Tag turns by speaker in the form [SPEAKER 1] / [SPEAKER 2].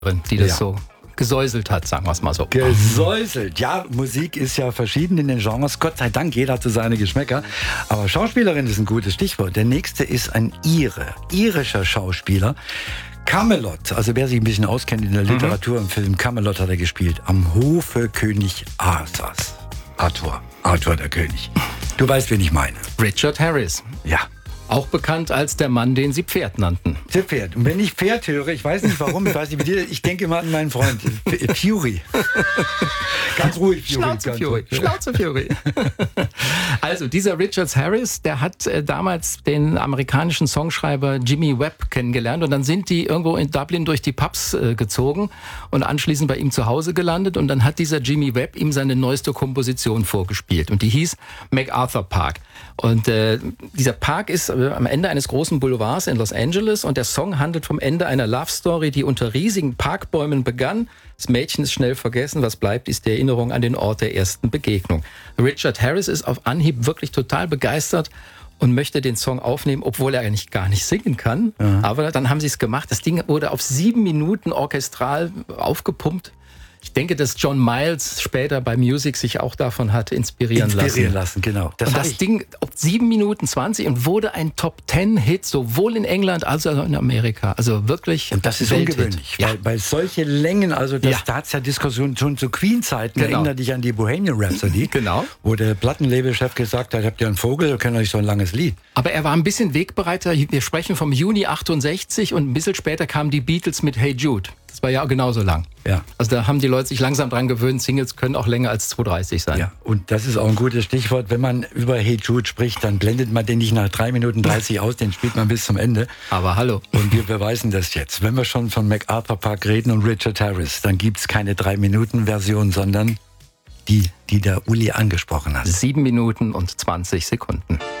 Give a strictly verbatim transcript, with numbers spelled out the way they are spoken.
[SPEAKER 1] die das
[SPEAKER 2] Ja.
[SPEAKER 1] so gesäuselt hat, sagen wir es mal so.
[SPEAKER 2] Gesäuselt. Ja, Musik ist ja verschieden in den Genres. Gott sei Dank, jeder hat so seine Geschmäcker. Aber Schauspielerin ist ein gutes Stichwort. Der nächste ist ein Ire, irischer Schauspieler. Camelot, also wer sich ein bisschen auskennt in der Literatur, im Film Camelot hat er gespielt. Am Hofe König Arthurs. Arthur, Arthur der König. Du weißt, wen ich meine.
[SPEAKER 1] Richard Harris,
[SPEAKER 2] Ja.
[SPEAKER 1] auch bekannt als der Mann, den sie Pferd nannten.
[SPEAKER 2] Der Pferd. Und wenn ich Pferd höre, ich weiß nicht warum, ich weiß nicht wie dir, ich denke immer an meinen Freund F- Fury. Ganz ruhig, Fury.
[SPEAKER 1] Schnauze
[SPEAKER 2] ganz
[SPEAKER 1] Fury,
[SPEAKER 2] ruhig.
[SPEAKER 1] Schnauze Fury. Also dieser Richard Harris, der hat äh, damals den amerikanischen Songschreiber Jimmy Webb kennengelernt und dann sind die irgendwo in Dublin durch die Pubs äh, gezogen und anschließend bei ihm zu Hause gelandet und dann hat dieser Jimmy Webb ihm seine neueste Komposition vorgespielt und die hieß MacArthur Park. Und äh, dieser Park ist äh, am Ende eines großen Boulevards in Los Angeles und der Song handelt vom Ende einer Love Story, die unter riesigen Parkbäumen begann. Das Mädchen ist schnell vergessen, was bleibt, ist die Erinnerung an den Ort der ersten Begegnung. Richard Harris ist auf Anhieb wirklich total begeistert und möchte den Song aufnehmen, obwohl er eigentlich gar nicht singen kann. Ja. Aber dann haben sie es gemacht. Das Ding wurde auf sieben Minuten orchestral aufgepumpt. Ich denke, dass John Miles später bei Music sich auch davon hat inspirieren,
[SPEAKER 2] Inspirieren
[SPEAKER 1] lassen.
[SPEAKER 2] lassen, genau.
[SPEAKER 1] Das und das Ding auf sieben Minuten zwanzig und wurde ein Top-Ten-Hit, sowohl in England als auch in Amerika. Also wirklich.
[SPEAKER 2] Und das ist
[SPEAKER 1] Welthit.
[SPEAKER 2] ungewöhnlich,
[SPEAKER 1] Ja.
[SPEAKER 2] weil, weil solche Längen, also das,
[SPEAKER 1] Ja.
[SPEAKER 2] da hat es ja Diskussionen schon zu Queen-Zeiten.
[SPEAKER 1] Genau.
[SPEAKER 2] Erinnere dich an die Bohemian Rhapsody,
[SPEAKER 1] Genau.
[SPEAKER 2] wo der Plattenlabelchef gesagt hat, habt ihr einen Vogel, ihr könnt doch nicht so ein langes Lied.
[SPEAKER 1] Aber er war ein bisschen Wegbereiter. Wir sprechen vom Juni achtundsechzig und ein bisschen später kamen die Beatles mit Hey Jude. Das war ja genauso lang.
[SPEAKER 2] Ja.
[SPEAKER 1] Also da haben die Leute sich langsam dran gewöhnt, Singles können auch länger als zwei dreißig sein.
[SPEAKER 2] Ja, und das ist auch ein gutes Stichwort. Wenn man über Hey Jude spricht, dann blendet man den nicht nach drei Minuten dreißig aus, den spielt man bis zum Ende.
[SPEAKER 1] Aber hallo.
[SPEAKER 2] Und wir beweisen das jetzt. Wenn wir schon von MacArthur Park reden und Richard Harris, dann gibt es keine drei Minuten Version, sondern die, die der Uli angesprochen hat.
[SPEAKER 1] Sieben Minuten und zwanzig Sekunden.